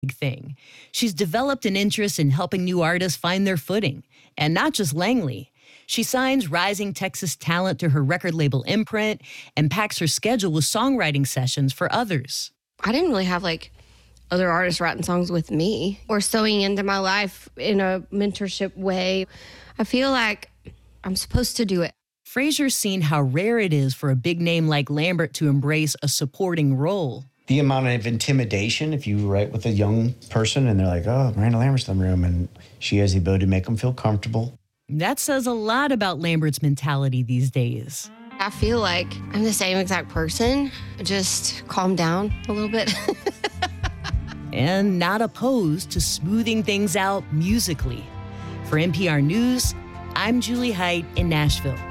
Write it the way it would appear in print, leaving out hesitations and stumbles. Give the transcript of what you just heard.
thing. She's developed an interest in helping new artists find their footing. And not just Langley. She signs rising Texas talent to her record label Imprint and packs her schedule with songwriting sessions for others. I didn't really have other artists writing songs with me or sewing into my life in a mentorship way. I feel like I'm supposed to do it. Fraser's seen how rare it is for a big name like Lambert to embrace a supporting role. The amount of intimidation, if you write with a young person and they're like, oh, Miranda Lambert's in the room, and she has the ability to make them feel comfortable. That says a lot about Lambert's mentality these days. I feel like I'm the same exact person, just calm down a little bit. And not opposed to smoothing things out musically. For NPR News, I'm Julie Height in Nashville.